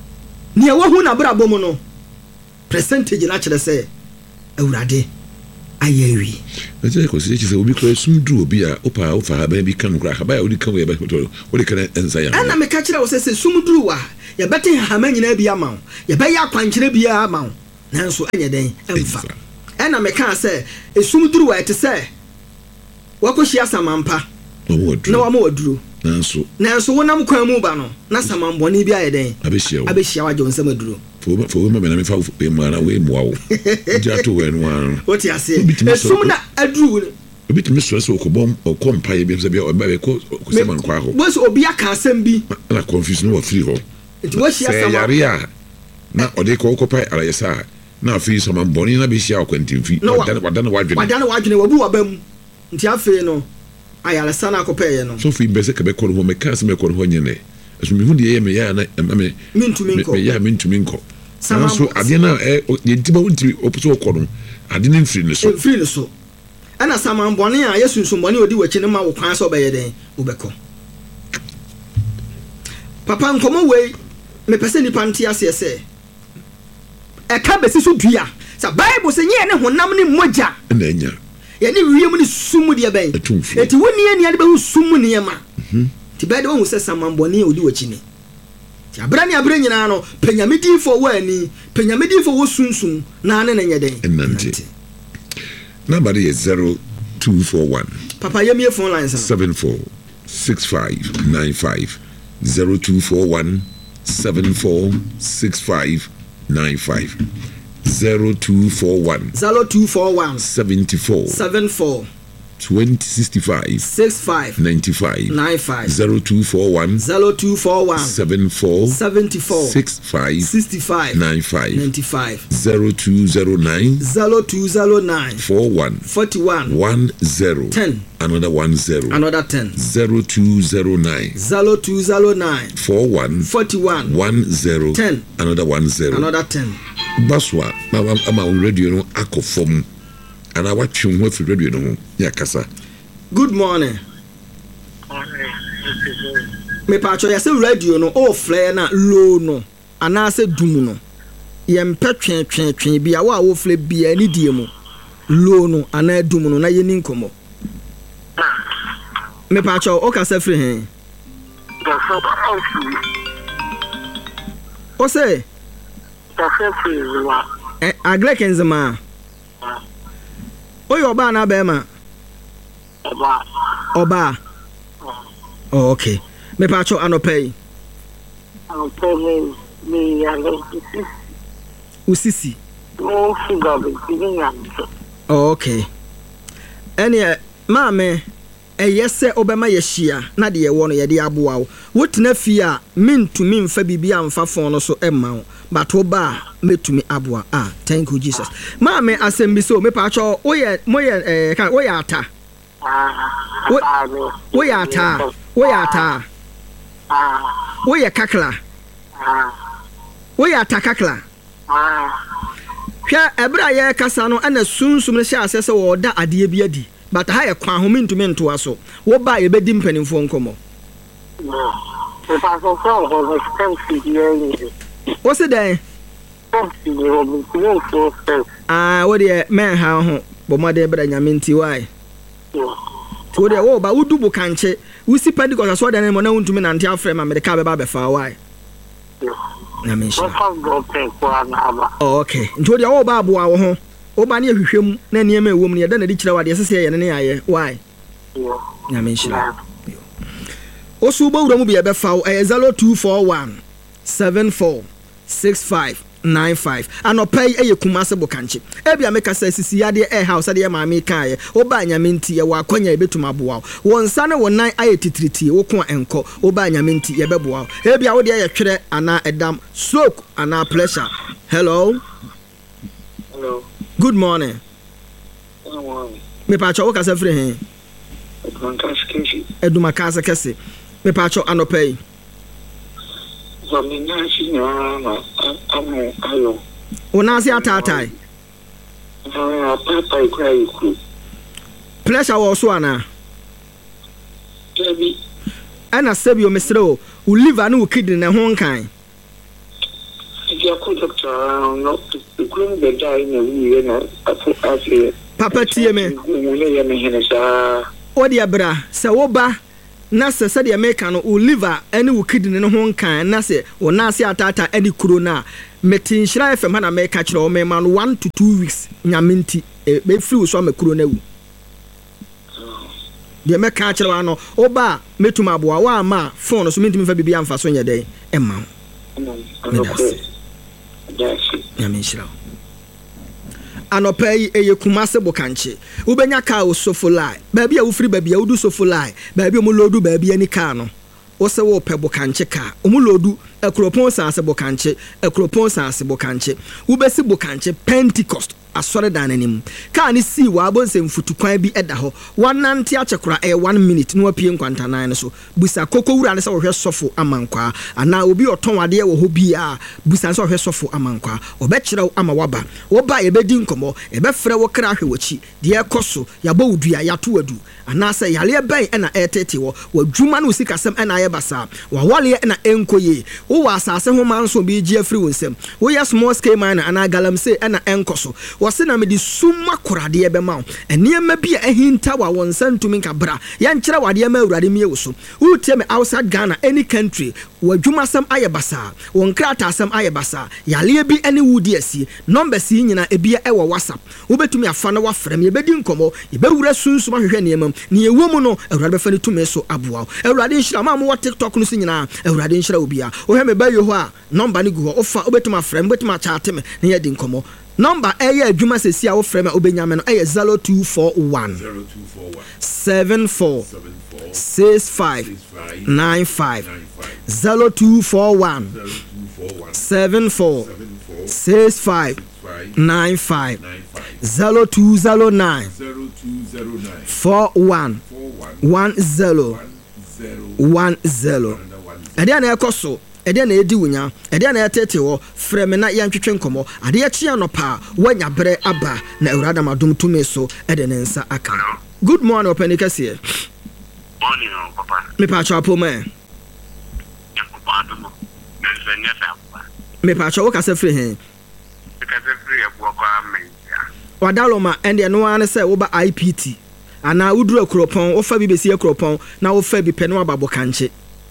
ni e wo hu na brabo mu no percentage na kire se awurade ayawi na je ko se obi kra sum duru obi a ofa ha ba bi kan kra ha ba odi kan we ba to odi kan ensa ya ana me ka kire wo se sum duru wa ya bete ha ma nyina bi ama wo ya be ya kwankire bi ama wo nanso anya den emfa ana me ka se sum duru wa ete se wakohia samampa na wa ma waduru nanso wonam kwan mu ba no na samamboni bi aye den abehia wa jonsa maduru fo ma me na me fa mara we muwa wo ja to we no an what you say esum na aduru obi timi stress wo ko bom ko mpa ye bi se bi o ba ko seman kwa ho bo so obi aka asem bi na confusion wo free ho it was hia samampa na ode ko ko pa ara yesa na afi samamboni na behia akwantimfi wadane wadwene wabu wabam nti afi no ayala sana akopeye no so fi bese kebe ko ho me ka se me ko ho nyene aso mi hu de ye me ya na me mintumi nko so ade na ye tiba wonti opuso ko no ade na mfiri ne so ana samambone a yesunsumbone odi wachi ne ma wo kwan so beye den obeko papa nkomo we me pese ni panti ase ese e ka besi so dua sa bible se nye ne honam ne moja na nya ye ne wiem ne sumu de ben eti woni ania de be sumu ne ma ti bede won se samambone odi wachi ne ti abra nyina no penyamedi fo wani penyamedi fo wo sunsun na ne nya den enante number is 0241 papa yemi phone line 746595 0241 746595 0241 74 2065 95 0241 74 65 95 0209 41 10 another 10 0209 41 10 another 10 baswa ama radio no akofom ana watching ho fi radio no ya kasa. Good morning. Me pacho ya se radio no o flare na low no ana se dum no ye mpetwen bia wo flare bia ni die mu low no ana dum no na ye ni nkomo. Me pacho o kasa free hen. O say Agrekenzema. Oyo oba na bema. Oba. Oh, okay. Me pacho anopay. Me usisi. Oh, okay. Ene maame eyese obema yehia na de ye wo no ye de aboa wo. Wotena fi a mentumi mfa bibia mfa fon no so emma but oba metumi aboa. Thank you Jesus. Maame asembi so me pacho oye kan oye ata. Oye ata. Oye kakla. Oye ata kakla. Hwa ebra ye kasa no ana sunsum ne hya asese wo da ade bi adi but ha ye kwa ho mentumi nto aso wo ba ye bedi mpanimfo nkomo. What's it then? What the man how but mother better nyaminti why? To the wo ba udubu kanche we see pentecost aso da na mo na untumi na ntia frame America be ba be fa why? Oh, okay. Nto the wo ba aboa wo ho wo ba na ehwehwem na niam ewom ne da na di kire wade sese ye ne aye why? Nyamenshira. Osu ba wura mu be be fa 0241 74 6595 anopay kumase bokanche ebia meka sa sisi yade house ade maame kan oba nyamenti ye wa kwanya ebetuma boa wonsa ne wonan ayetitriti wo ko enko oba nyamenti ye beboa ebia wo de ye twere ana edam stroke ana pressure. Hello. Good morning. Me pacho wo kasa free hen eduma kasa kese me pacho anopay Onasi atatai. Pressure was one. And a sebio mesro, who live and who kid in a home kind. Papa tie me. Odi abra se wo ba na se de America no o liver ene wo kidney no ho nkan na se wo na ase atata ene kuro na metin hira FM na America kire o me ma no 1 to 2 weeks nyamenti be free so ma kuro na wu. De me ka kire wa no oba metuma aboa wa ma phone so mentimi fa bibia mfa so nyede e ma. Nyamishira anopai eye kumase bokanche ubenya ka osofulai baabi a wufiri baabi a wudu sofulai baabi omulodu baabi ani ka no wo se wo pe bokanche ka omulodu ekropon sanse bokanche ekropon sanse bokanche ubesi bokanche Pentecost asore dan anim ka ni si wa abonse mfutukwan bi eda ho wanante achekora 1 minute no apie nkwantanan so busa kokowura ne se wo hwe sofo amankwa ana obi oton wade wo ho bi a busa se wo hwe sofo amankwa obekire ama waba wo ba ye bedi nkomo e be frɛ wo kra hwe wachi de ekoso yabo wudua yato wadu ana se yale ben na etete wo wadwuma no sikasem na ye basa wa wale na enkoye wo wa asase ho manso bi gi afri wonsem wo ya small scale mine ana galamse na enkoso wose na me di summa korade ye be ma enema bi a hinta wa wonsantumi nkabra ya nkyere wade ma awurade mie wo so wo tie me outside Ghana any country wadwuma sam ayebasa won krata sam ayebasa yale bi ene wudi asi number si nyina ebia e wo WhatsApp wo betumi afa na wafrem ye bedi nkomo ye be wura sunsum ahwehwe neema ne ewo mu no awurade be fa ne tumi so aboa awurade nhira ma mo TikTok no si nyina awurade nhira obia wo he me ba yo ho a number ni gu ho ofa obetumi afrem betumi achaate me ne ye di nkomo number eye adwuma sesi a wo frem a obenyame no eye 0241 74 65 95 0241 74 65 95 0209 41 10 10 ade na ekoso ede na edi wunya ede na etete wo freme na yantwetwe nkomo ade ya chia no pa wanya bre aba na awurada madum tumi so ede ne nsa aka. Good morning openikase. Morning papa. Me pa chapo me. Ya papa adumo. Nensenya fa. Me pa chawo ka se free hen. Ka se free e bo kwa me. Wadaloma ende no ane se wo ba IPT ana uduru akropon wo fa bi besi akropon na wo fa bi pe no ababo kanche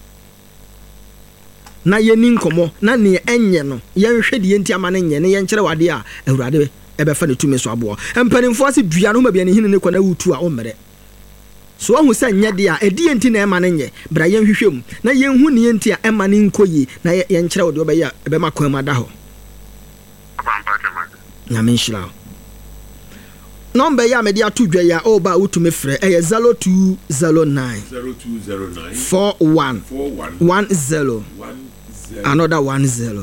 na yeni nkomo na ne enye no yenhwe de yenti ama ne nye ne yenkyere wade a awurade ebe fa ne tumi so abo empanimfo ase dua no ma bia ne hine ne kwana wutu a omere so ohu se nye de a edi yenti na ema ne nye bra yenhwehwem na yenhu ne yenti a ema ne nkoyi na yenkyere wode obe ya ebe makwan ma da ho nyame nhyira number ya me dia to dwa ya oba utumi frɛ ɛyɛ 0209 41 10 another 10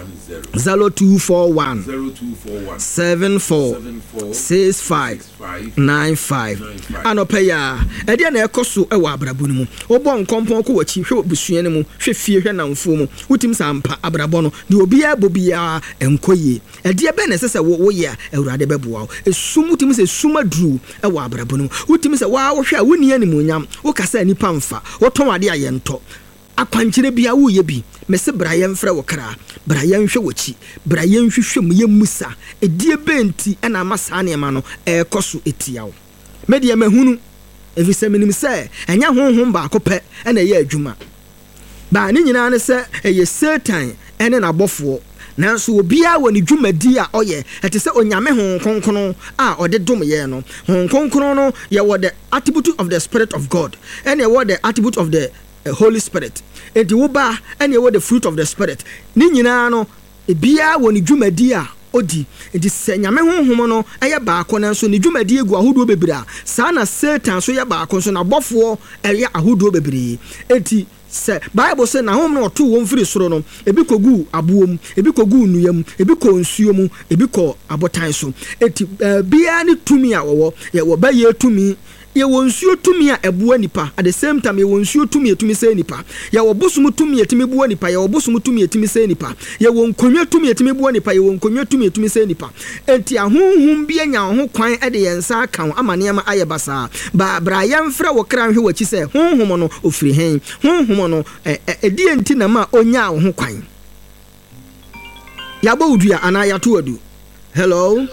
0241 74 65 95 anope ya ɛde na ɛkɔso ɛwɔ abrabɔ no mu obɔ nkompon kɔ wachi hwɛ busua no mu hwɛ fie hwɛ namfo mu utim sampa abrabɔ no de obia bobia enkoye ɛde bɛ na sɛ wo yɛ awurade bɛboa esum utim sɛ suma duru ɛwɔ abrabɔ no mu utim sɛ wa hwɛ a woni animonyam wo kasa nipa mfa wo tɔn ade ayɛntɔ akwankyere bia wo yɛ bi mese bra yɛn frɛ wo kra bra yɛn hwɛ wachi bra yɛn hwehwɛ mu yɛ musa edie benti ɛna amasa ne ma no ɛkɔso etiawo media mahunu efisɛ minim sɛ ɛnya honhom ba akopɛ ɛna yɛ adwuma ba ne nyina ne sɛ ɛyɛ Satan ɛne nabɔfoɔ nanso obia wɔ ne dwumadi a ɔyɛ ɛte sɛ onyame honkonkron a ɔde dom yɛ no honkonkron no yɛ wɔ the attribute of the Spirit of God ɛne yɛ wɔ the attribute of the Holy Spirit enti wo ba ɛne yɛ wɔ the fruit of the Spirit ne nyinaa no ebia wɔ ne dwumadi a odi enti sɛ nyame honhom no ɛyɛ baako nanso ne dwumadi egu ahodoɔ bebree a saa na Satan so yɛ baako nso na bɔfoɔ ɛyɛ ahodoɔ bebree enti se Bible say na hom no to won firi soro no ebi kogu aboom ebi kogu nuyam ebi ko nsuo mu ebi ko abotan so eti bia ne tumi a wo ye wo ba ye tumi ye wo nsuo tumi a eboa nipa at the same time ye wo nsuo tumi etumi se nipa ye wo bosum tumi etumi boa nipa ye wo bosum tumi etumi se nipa ye wo nkonwa tumi etumi boa nipa ye wo nkonwa tumi etumi se nipa enti ahonhom bia nya ho kwan de yensa kan amane ama ayebasa ba bra yemfra wo kra hwe wachi se honhom no ofiri hen honhom no edi enti na ma onya ho kwan Yabo udua ana yato adu. Hello.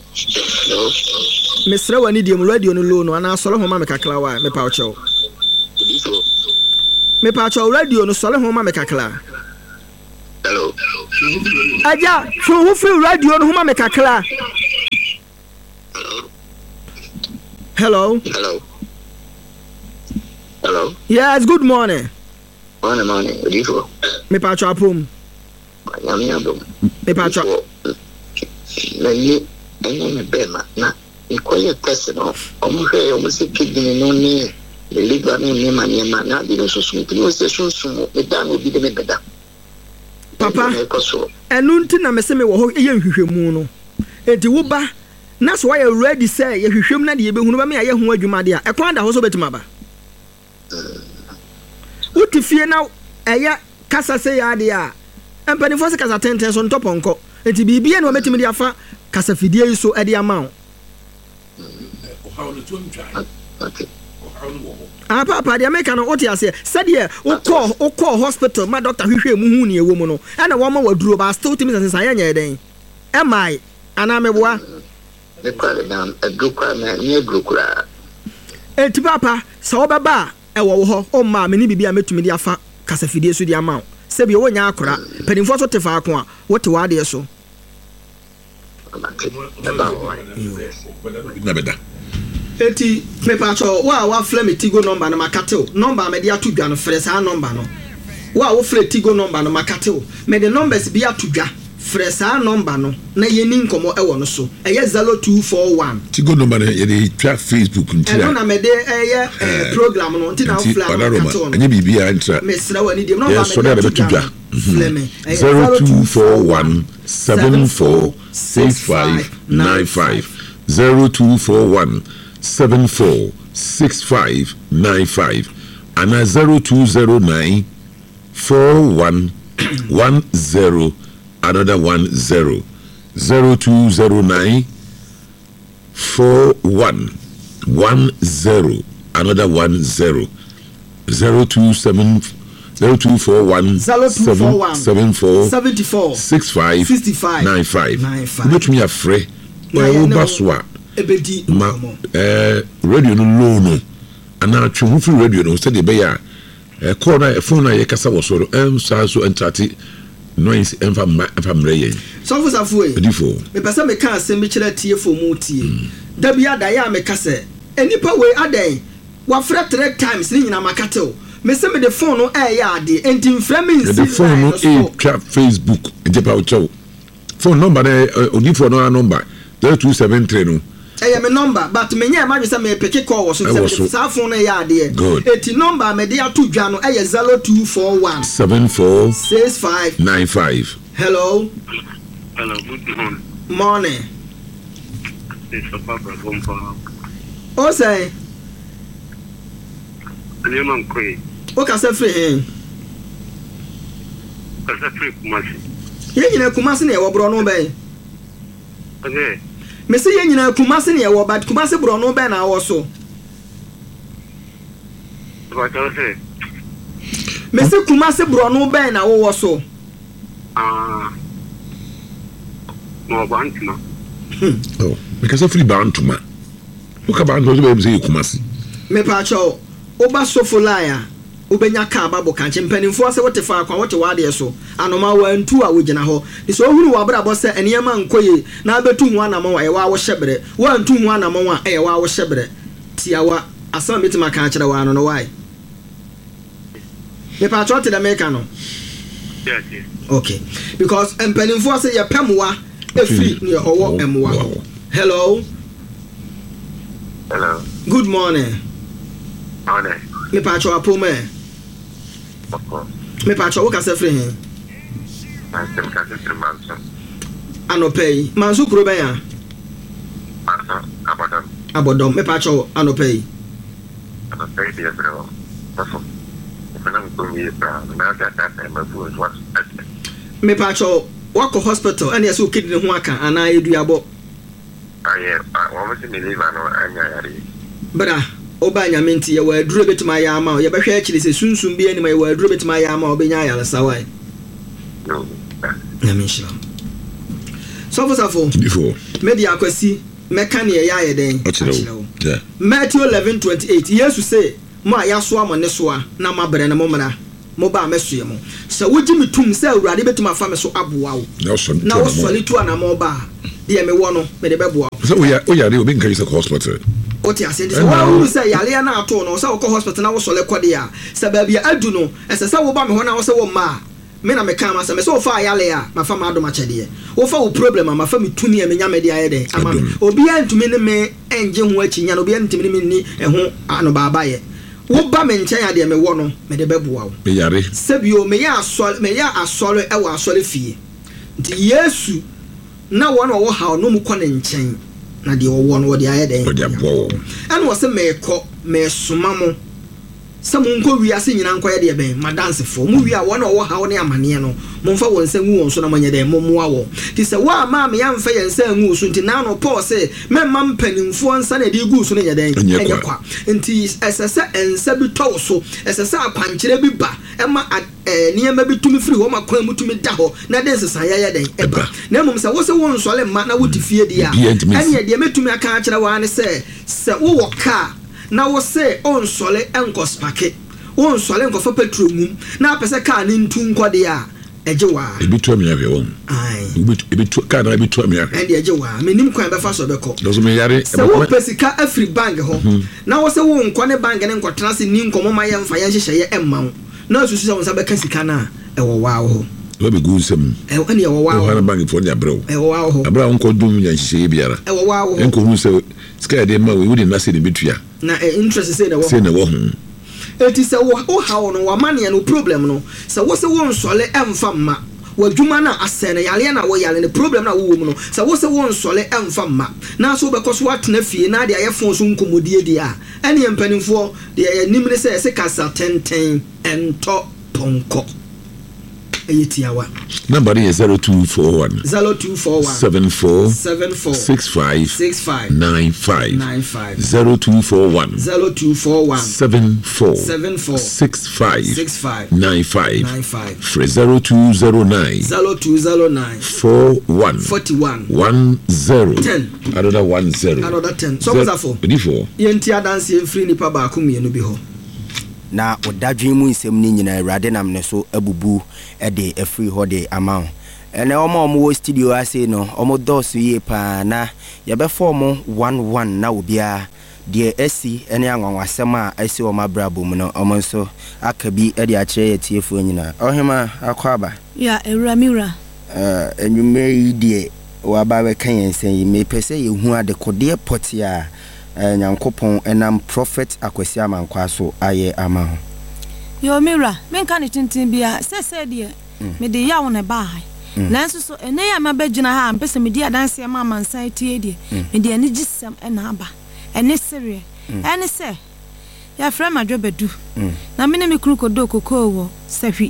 Mesra wani di radio no low no ana solo ho ma me kakla wa me pa ocho. Me pa ocho radio no solo ho ma me kakla. Hello. Aja, so who feel radio no ho ma me kakla. Hello. Hello. Hello. Yes, good morning. Morning. What do you do? Me pa ocho apom. Me pa ocho. Na ye me bema na ikoye test no omhwe omse kidney no ni the liver no ni maniema na bi no soso no se sunsun me da no bi de me beda papa enu nti na me se me wo ho ye nhwehwemu no enti wo ba na so ya ready say ye hwehwem na de ye behunu ba me ya ho adwuma de a ekwan da ho so betima ba uti fie na eya kasa se ya de a empani fo se kasa tenten so ntoponko enti bibia na metimi de afa kasa fidie yi so e de amount papa de make no oti ase said ye o call hospital my doctor hwehwe mu hu ne ewo mu no e na wo ma waduro ba still timi sense anya nya den e mai ana meboa ne kwale na adukwa na nye grokura enti papa so obeba e wo ho o ma me ni bibia metumi de afa kasa fidie so de amount se bi wo nya akora panimfo so tefa ako a wo te wa de so eti me pacho wa flame Tigo number no makateo number me dia tudwa no frɛ saa number no wo frɛ Tigo number no makateo me the numbers bia tudwa frɛ saa number no na ye ni nkomo ɛwɔ no so ɛyɛ 0241 Tigo number ye dey twa Facebook ntira ɛno na me de ɛyɛ program no ntina wo flame makateo no anya bibia ntra me sra wani dem number me dia tudwa 0241 746595 0241 746595 and 0209 4110 another 10 0209 4110 another 10 0241 74 65 95 which me afraid o baswa ebedi ma radio no low no ana twemu fi radio no say de be ya call na phone na ye kasa wo so sa so entrati noise emfa mreye so for safo edifo me pesa me kan asem bi kire tie fo mu tie da bia da ya me kasa enipa we adan wa fra 3 times ni nyina makatel me se me the phone no ya ade enti mfra me nsi the phone no twa Facebook ejepa o chow phone number na odifo no number 0273 no me number but me nya ma say me pick call was so sa phone na ya ade eti number me dey ato dwa no 0241 74 65 95 hello good morning it's a papa from o say ani man koi o ka say free kumasi ye nyina kumasi na e wo bro no be okay me say ye nyina kumasi na e wo but kumasi bro no be na wo so what you say me say kumasi bro no be na wo so no bantuma oh because of free bantuma o ka bantuma be say kumasi me pa cho oba sofolaya obenya ka babo kanche mpanimfo se wote fa kwa wote wade so anoma wantu a wogina ho ni so ohuru wa bra bo se eniyama nkoye na abetu hu anama wa ewa wo hyebre wantu hu anama wa ewa wo hyebre tiawa asam betima ka kire wa no why me pa cho te da meka no yes okay because mpanimfo se ye pemwa efri ni owo emwa hello good morning me pa cho apome me pa cho wo ka se free hen anopei mansu kuro ben ya abodom me pa cho anopei dia bro taso fenam komi pra na ga ta me fu so me pa cho wako hospital and yes o kidney ho aka ana eduabo aye wo mo se me liver no anya yare bra oba nyamenti ye wa duro betima ya ama ye behwe akiri se sunsun bi ani ma ye wa duro betima ya ama obenya ya sawai no nyamisha sɔfo before media akwasi mɛka ne ɛyɛ ayɛ den akyerɛw Matthew 11:28 yesu say mo a yaso amane so a na mabrɛ ne mo mra mo ba mesoe mo sɛ wogi me tum sɛ awurade betuma fa me so aboa wo na wo sɔle tu ana mo ba de me wo no me de bɛboa so we are obi nka you hospital oti ase de wa wu sɛ yale na ato no sɛ wo kɔ hospital na wo sɔle kɔde a sɛ ba bia adu no ɛsɛ sɛ wo ba me ho na wo sɛ wo ma me na me ka ma sɛ me sɛ wo fa yale a ma fa ma do ma kyɛde wo fa wo problem a ma fa me tumi a me nya me de ayɛ de ama obi antumi ne me enje ho akyi nya no obi antumi ne me ni ɛho ano baaba yɛ wo ba me nkyɛn ade me wo no me de bɛboa wo me yare sebio me ya asɔre e wo asɔre fie nti yesu na wo na wo ha no mu kɔ ne nkyɛn na de wo no wo de ayɛ de ɛna wo se me kɔ me soma mo sɛ mo nkɔ wiase nyina nkɔ yɛ de bɛn madansefo mo wia wo na wo ha wo ne amane no mo mfa won sɛ ngu won so na manyɛ de mo moa wo ti sɛ wo ama me yamfa yɛn sɛ ngu so nti na no Paul sɛ memma mpanimfo nsa na de gu so no yɛ den ɛnyɛ kwa nti ɛsɛ sɛ ensa bi tɔw so ɛsɛ sɛ akwankyerɛ bi ba ɛma niyama bi tumi firi wo makwan mu tumi da hɔ na de nsesa yɛ den ɛba na mmom sɛ wo sɛ won sɔle ma na wo ti fie di a ɛne de metumi aka akyerɛ wa ne sɛ wo wɔ ka na wo say on sole enko spake on sole enko fa petrol mum na pese ka ne ntu nkode a eje wa ebitu me ahwe won ai ebitu ka na ebitu me ahwe e de eje wa menim kwan be fa so be ko dozo me yare se wo pesika afri bank ho na wo say wo nko ne bank ne nko trase ni nko moma ye mfa ye hyehyeye emma wo na susu se won sa be ka sika na e wo wa wo lo be gu nsem e wo ne e wo wa wo na bank fo ne abrew e wo wa wo abrew nko dum nya hyehyeye biara e wo wa wo enko hu se sika de ma we na se ne bitua na interest say na wo se na wo hu eti se wo ha no wa mane no problem no se wo se wo nsole emfa ma wadwuma na asene yale na wo yale ne problem na wo mu no se wo se wo nsole emfa ma na so be koso atena fie na de ayefo so nkomodie di a ene empanimfo de nimre se kasa tenten ento ponko ayetiawa number is 0241 74 65 95 0241 74 65 95 0209 41 10 another 10 so what's that for before yenti adanse free nipa ba ko mienu bi ho na odadwen mu nsem ni nyina awurade nam ne so abubu de afiri ho de ama ho ene omo wo studio ase no omo dosu ye pa na ye be form 11 na obia de esi ene anwanwasem a esi o mabrabo mu no omo nso akabi de akire ye tiefo nyina ohema akwaba ya ewramira enyume yi de wa ba be kan yensen yi me pese ye hu ade kode potia nyankopon enam prophet akwasi amankwa so aye ama ho yo mira menka ne tintin bia sese de me de yawo ne ba hai nanso so ene ya mabagina ha mpese me di adanse ma mansan tie de me de ani gisem ena aba ene sere ene se ya fra madwobedu na me ne me kuru kodo kokoo wo sahwi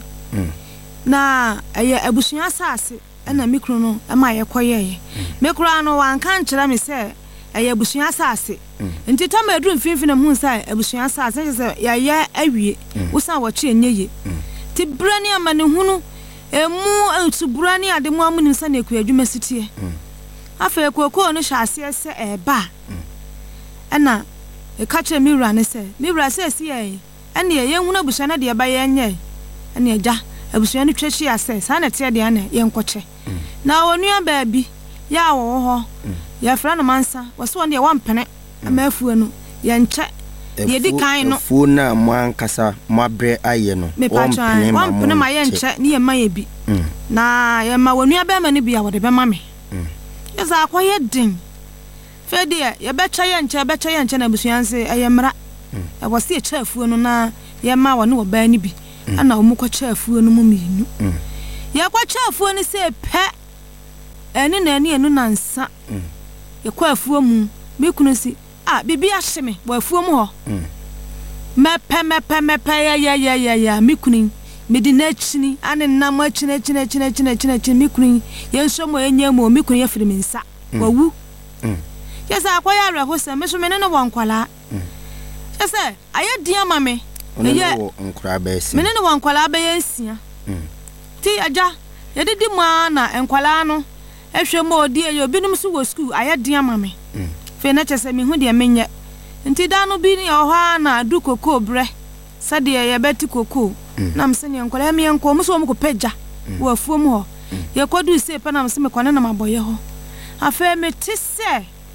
na eye abusua asase ena me kuru no ema ye koye me kuru ano wanka nkyera me se eye abusua asase nti to ma edu mfimfini mu nsa abusua asase se ya ye awie wosan wo kye enye ti brani amane hunu emu etuburani ademu amuni nsa na eku adwuma sitie afa ekoko no hyase se eba ena e ka kye miwra ne se miwra se si ye ene ye hunu abusua na de eba ye nye ene eja abusua no twehye ase sa na tie de ana ye nkɔkye na onua baabi ya wo ho ya fra no mansa wose won de wampene amafu no ye nche ye di kan no fu na mo ankasa mo abre aye no wampene ma ye nche ne ye ma ye bi na ye ma wonua ba ma ne bia wode be ma me ye za akwaye din fe de ye be cha ye nche na busuanse eye mra e wose ye cha afu no na ye ma wone wo ba ne bi ana omu kwa cha afu no mu minu ye kwa cha afu no se pe eni na eni enu na nsa ye kwa afuo mu me kunu si bibi ahye me wa afuo mu ho mepe ya me kunu me di na chini ane na ma chine me kunu ye nso mo enye mo me kunu ye firi me nsa wa wu ye sa akwa ya reho se me so me ne no wankwala ye se aye dia ma me ye nkura ba esi me ne no wankwala ba ye nsia ti aja ye didi mu na enkwala no ehwe mo di e obi nim so wo school aye den ama me fe na chese me hu de menye nti da no bi ni oha na du koko bre sade ye beti koko na mse ne nkola me enko mo so mo ko pagya wo afuom ho ye kodu se pa na mse me kwane na maboye ho afa me tise